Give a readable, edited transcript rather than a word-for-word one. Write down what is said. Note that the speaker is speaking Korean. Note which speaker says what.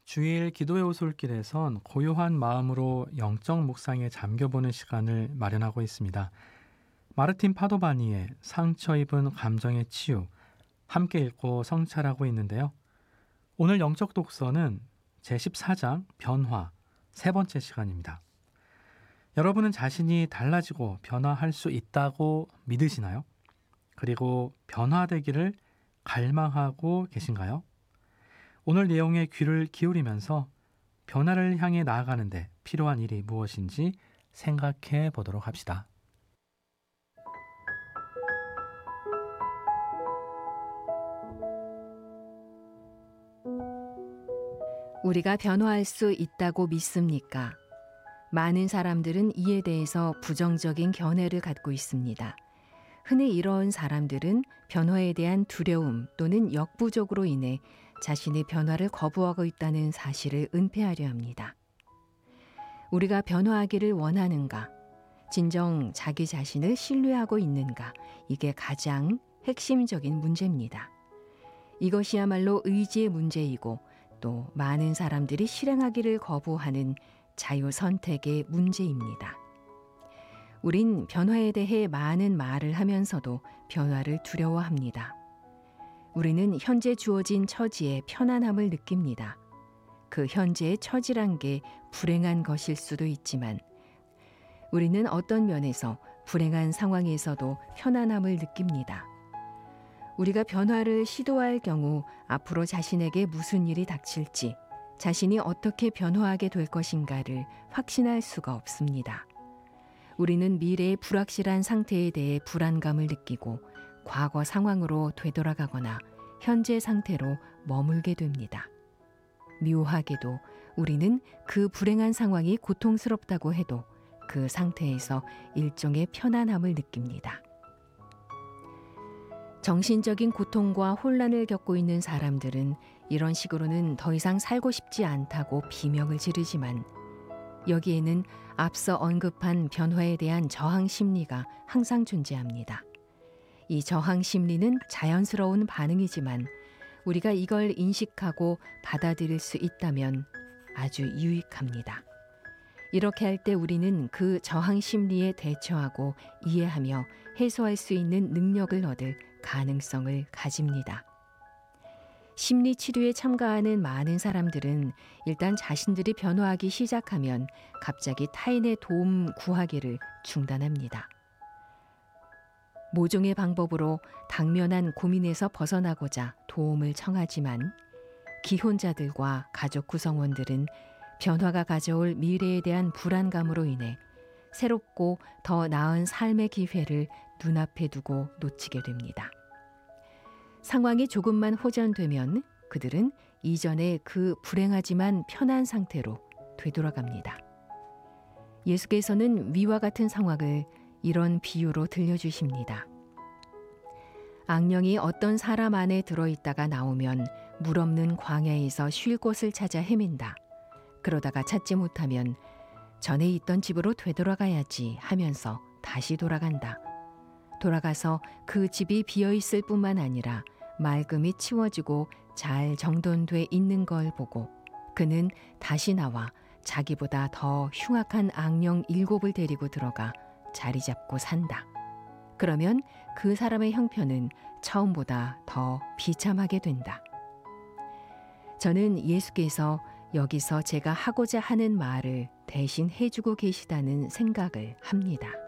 Speaker 1: 주일 기도의 오솔길에선 고요한 마음으로 영적 묵상에 잠겨보는 시간을 마련하고 있습니다. 마르틴 파도바니의 상처 입은 감정의 치유, 함께 읽고 성찰하고 있는데요. 오늘 영적 독서는 제14장 변화, 세 번째 시간입니다. 여러분은 자신이 달라지고 변화할 수 있다고 믿으시나요? 그리고 변화되기를 갈망하고 계신가요? 오늘 내용에 귀를 기울이면서 변화를 향해 나아가는데 필요한 일이 무엇인지 생각해 보도록 합시다.
Speaker 2: 우리가 변화할 수 있다고 믿습니까? 많은 사람들은 이에 대해서 부정적인 견해를 갖고 있습니다. 흔히 이런 사람들은 변화에 대한 두려움 또는 역부족으로 인해 자신의 변화를 거부하고 있다는 사실을 은폐하려 합니다. 우리가 변화하기를 원하는가? 진정 자기 자신을 신뢰하고 있는가? 이게 가장 핵심적인 문제입니다. 이것이야말로 의지의 문제이고 또 많은 사람들이 실행하기를 거부하는 자유 선택의 문제입니다. 우린 변화에 대해 많은 말을 하면서도 변화를 두려워합니다. 우리는 현재 주어진 처지에 편안함을 느낍니다. 그 현재의 처지란 게 불행한 것일 수도 있지만 우리는 어떤 면에서 불행한 상황에서도 편안함을 느낍니다. 우리가 변화를 시도할 경우 앞으로 자신에게 무슨 일이 닥칠지, 자신이 어떻게 변화하게 될 것인가를 확신할 수가 없습니다. 우리는 미래의 불확실한 상태에 대해 불안감을 느끼고 과거 상황으로 되돌아가거나 현재 상태로 머물게 됩니다. 묘하게도 우리는 그 불행한 상황이 고통스럽다고 해도 그 상태에서 일종의 편안함을 느낍니다. 정신적인 고통과 혼란을 겪고 있는 사람들은 이런 식으로는 더 이상 살고 싶지 않다고 비명을 지르지만 여기에는 앞서 언급한 변화에 대한 저항 심리가 항상 존재합니다. 이 저항 심리는 자연스러운 반응이지만 우리가 이걸 인식하고 받아들일 수 있다면 아주 유익합니다. 이렇게 할 때 우리는 그 저항 심리에 대처하고 이해하며 해소할 수 있는 능력을 얻을 가능성을 가집니다. 심리 치료에 참가하는 많은 사람들은 일단 자신들이 변화하기 시작하면 갑자기 타인의 도움 구하기를 중단합니다. 모종의 방법으로 당면한 고민에서 벗어나고자 도움을 청하지만 기혼자들과 가족 구성원들은 변화가 가져올 미래에 대한 불안감으로 인해 새롭고 더 나은 삶의 기회를 눈앞에 두고 놓치게 됩니다. 상황이 조금만 호전되면 그들은 이전의 그 불행하지만 편한 상태로 되돌아갑니다. 예수께서는 위와 같은 상황을 이런 비유로 들려주십니다. 악령이 어떤 사람 안에 들어있다가 나오면 물 없는 광야에서 쉴 곳을 찾아 헤맨다. 그러다가 찾지 못하면 전에 있던 집으로 되돌아가야지 하면서 다시 돌아간다. 돌아가서 그 집이 비어있을 뿐만 아니라 맑음이 치워지고 잘 정돈돼 있는 걸 보고 그는 다시 나와 자기보다 더 흉악한 악령 7을 데리고 들어가 자리 잡고 산다. 그러면 그 사람의 형편은 처음보다 더 비참하게 된다. 저는 예수께서 여기서 제가 하고자 하는 말을 대신 해주고 계시다는 생각을 합니다.